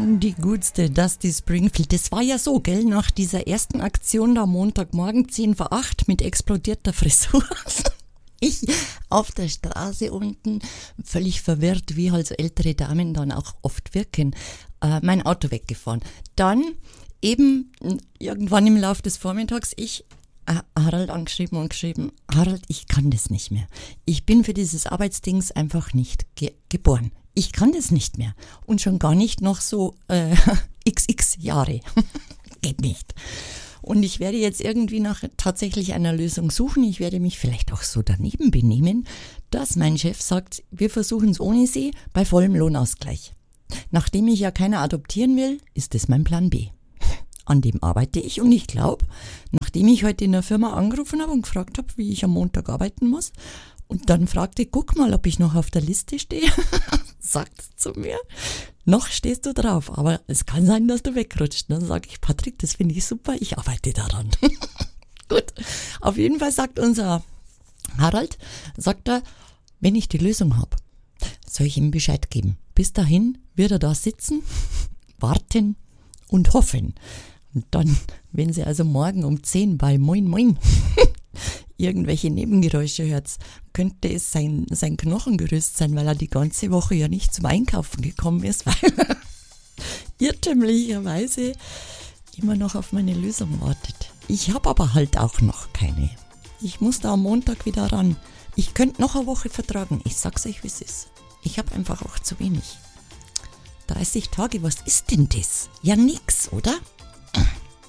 Die gutste Dusty Springfield. Das war ja so, gell, nach dieser ersten Aktion da Montagmorgen 10 vor 8 mit explodierter Frisur. Ich auf der Straße unten, völlig verwirrt, wie halt so ältere Damen dann auch oft wirken, mein Auto weggefahren. Dann eben irgendwann im Laufe des Vormittags Harald angeschrieben und geschrieben, Harald, ich kann das nicht mehr. Ich bin für dieses Arbeitsdings einfach nicht geboren. Ich kann das nicht mehr. Und schon gar nicht noch so XX Jahre. Geht nicht. Und ich werde jetzt irgendwie nach tatsächlich einer Lösung suchen. Ich werde mich vielleicht auch so daneben benehmen, dass mein Chef sagt, wir versuchen es ohne Sie bei vollem Lohnausgleich. Nachdem ich ja keiner adoptieren will, ist das mein Plan B. An dem arbeite ich und ich glaube, nachdem ich heute in der Firma angerufen habe und gefragt habe, wie ich am Montag arbeiten muss und dann fragte, guck mal, ob ich noch auf der Liste stehe, sagt zu mir, noch stehst du drauf, aber es kann sein, dass du wegrutscht. Dann sage ich, Patrick, das finde ich super, ich arbeite daran. Gut, auf jeden Fall sagt unser Harald, sagt er, wenn ich die Lösung habe, soll ich ihm Bescheid geben. Bis dahin wird er da sitzen, warten und hoffen. Und dann, wenn sie also morgen um 10 bei Moin Moin irgendwelche Nebengeräusche hört, könnte es sein Knochengerüst sein, weil er die ganze Woche ja nicht zum Einkaufen gekommen ist, weil er irrtümlicherweise immer noch auf meine Lösung wartet. Ich habe aber halt auch noch keine. Ich muss da am Montag wieder ran. Ich könnte noch eine Woche vertragen. Ich sag's euch, wie es ist. Ich habe einfach auch zu wenig. 30 Tage, was ist denn das? Ja, nix, oder?